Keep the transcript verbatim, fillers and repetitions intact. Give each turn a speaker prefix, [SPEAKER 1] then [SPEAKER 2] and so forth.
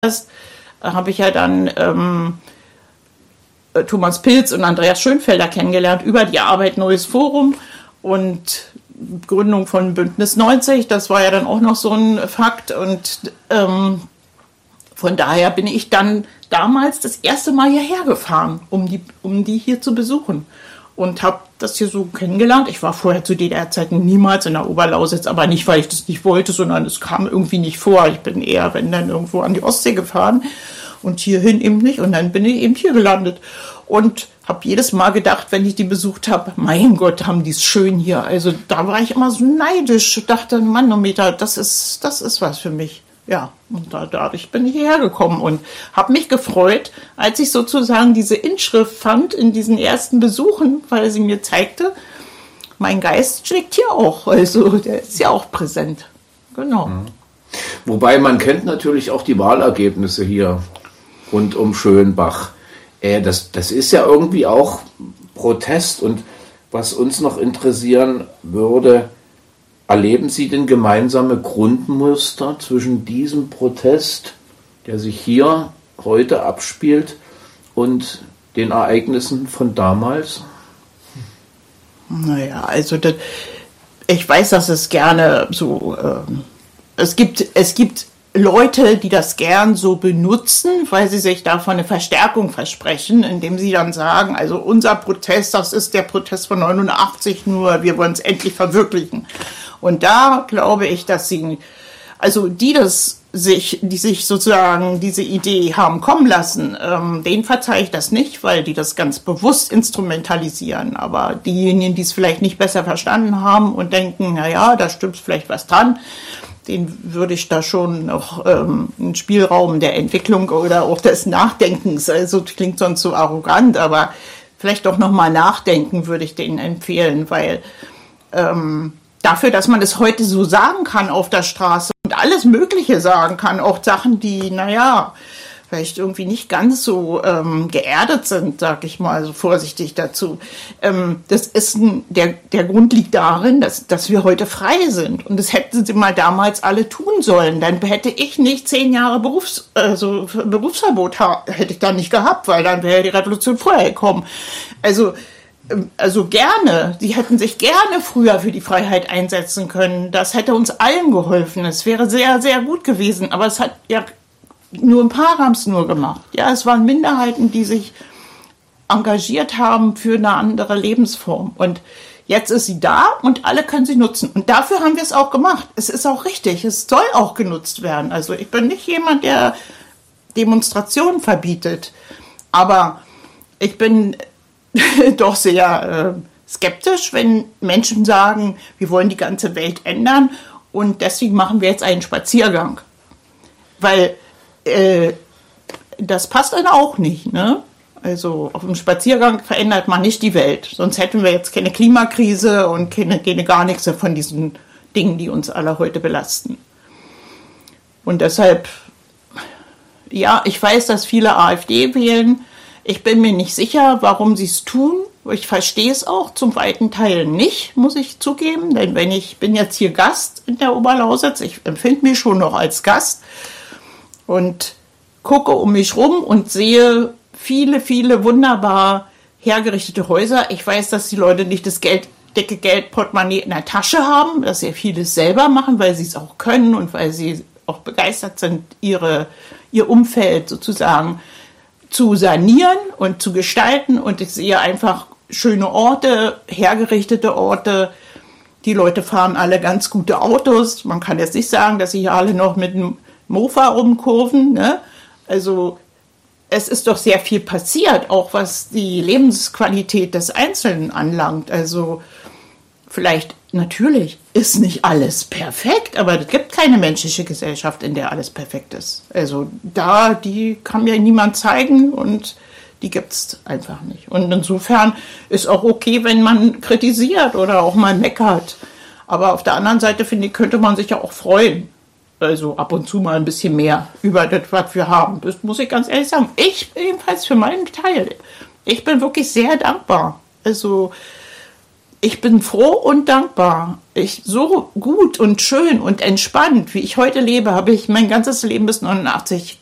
[SPEAKER 1] hast, habe ich ja dann ähm, Thomas Pilz und Andreas Schönfelder kennengelernt über die Arbeit Neues Forum und Gründung von Bündnis neunzig. Das war ja dann auch noch so ein Fakt. Und ähm, von daher bin ich dann damals das erste Mal hierher gefahren, um die, um die hier zu besuchen. Und habe das hier so kennengelernt. Ich war vorher zu D D R-Zeiten niemals in der Oberlausitz, aber nicht, weil ich das nicht wollte, sondern es kam irgendwie nicht vor. Ich bin eher, wenn dann, irgendwo an die Ostsee gefahren und hierhin eben nicht. Und dann bin ich eben hier gelandet und habe jedes Mal gedacht, wenn ich die besucht habe, mein Gott, haben die es schön hier. Also da war ich immer so neidisch. Ich dachte, Manometer, das ist, das ist was für mich. Ja, und da, dadurch bin ich hierher gekommen und habe mich gefreut, als ich sozusagen diese Inschrift fand in diesen ersten Besuchen, weil sie mir zeigte, mein Geist steckt hier auch, also der ist ja auch präsent. Genau.
[SPEAKER 2] Mhm. Wobei man kennt natürlich auch die Wahlergebnisse hier rund um Schönbach. Äh, das, das ist ja irgendwie auch Protest, und was uns noch interessieren würde: Erleben Sie denn gemeinsame Grundmuster zwischen diesem Protest, der sich hier heute abspielt, und den Ereignissen von damals?
[SPEAKER 1] Naja, also das, ich weiß, dass es gerne so, äh, es gibt, es gibt Leute, die das gern so benutzen, weil sie sich davon eine Verstärkung versprechen, indem sie dann sagen, also unser Protest, das ist der Protest von neunundachtzig, nur wir wollen es endlich verwirklichen. Und da glaube ich, dass sie, also die das sich, die sich sozusagen diese Idee haben kommen lassen, ähm, denen verzeihe ich das nicht, weil die das ganz bewusst instrumentalisieren. Aber diejenigen, die es vielleicht nicht besser verstanden haben und denken, na ja, da stimmt vielleicht was dran, den würde ich da schon noch ähm, einen Spielraum der Entwicklung oder auch des Nachdenkens, also klingt sonst so arrogant, aber vielleicht doch nochmal nachdenken würde ich denen empfehlen, weil ähm, dafür, dass man es heute so sagen kann auf der Straße und alles Mögliche sagen kann, auch Sachen, die, naja, vielleicht irgendwie nicht ganz so ähm, geerdet sind, sag ich mal, so vorsichtig dazu. Ähm, das ist ein, der, der Grund liegt darin, dass, dass wir heute frei sind. Und das hätten sie mal damals alle tun sollen. Dann hätte ich nicht zehn Jahre Berufs, also Berufsverbot ha- hätte ich dann nicht gehabt, weil dann wäre die Revolution vorher gekommen. Also, Also gerne, sie hätten sich gerne früher für die Freiheit einsetzen können. Das hätte uns allen geholfen. Es wäre sehr, sehr gut gewesen. Aber es hat ja nur ein paar haben es nur gemacht. Ja, es waren Minderheiten, die sich engagiert haben für eine andere Lebensform. Und jetzt ist sie da und alle können sie nutzen. Und dafür haben wir es auch gemacht. Es ist auch richtig. Es soll auch genutzt werden. Also ich bin nicht jemand, der Demonstrationen verbietet. Aber ich bin doch sehr äh, skeptisch, wenn Menschen sagen, wir wollen die ganze Welt ändern und deswegen machen wir jetzt einen Spaziergang. Weil äh, das passt dann auch nicht, ne? Also auf einem Spaziergang verändert man nicht die Welt. Sonst hätten wir jetzt keine Klimakrise und keine, keine gar nichts von diesen Dingen, die uns alle heute belasten. Und deshalb, ja, ich weiß, dass viele AfD wählen. Ich bin mir nicht sicher, warum sie es tun. Ich verstehe es auch zum weiten Teil nicht, muss ich zugeben. Denn wenn ich bin jetzt hier Gast in der Oberlausitz, ich empfinde mich schon noch als Gast und gucke um mich rum und sehe viele, viele wunderbar hergerichtete Häuser. Ich weiß, dass die Leute nicht das Geld, dicke Geldportemonnaie in der Tasche haben, dass sie vieles selber machen, weil sie es auch können und weil sie auch begeistert sind, ihre, ihr Umfeld sozusagen zu sanieren und zu gestalten. Und ich sehe einfach schöne Orte, hergerichtete Orte. Die Leute fahren alle ganz gute Autos. Man kann jetzt nicht sagen, dass sie hier alle noch mit einem Mofa rumkurven, ne? Also es ist doch sehr viel passiert, auch was die Lebensqualität des Einzelnen anlangt. Also vielleicht, natürlich ist nicht alles perfekt, aber es gibt keine menschliche Gesellschaft, in der alles perfekt ist. Also da, die kann mir niemand zeigen und die gibt es einfach nicht. Und insofern ist auch okay, wenn man kritisiert oder auch mal meckert. Aber auf der anderen Seite, finde ich, könnte man sich ja auch freuen. Also ab und zu mal ein bisschen mehr über das, was wir haben. Das muss ich ganz ehrlich sagen. Ich ebenfalls für meinen Teil. Ich bin wirklich sehr dankbar. Also ich bin froh und dankbar. Ich, so gut und schön und entspannt, wie ich heute lebe, habe ich mein ganzes Leben bis neunundachtzig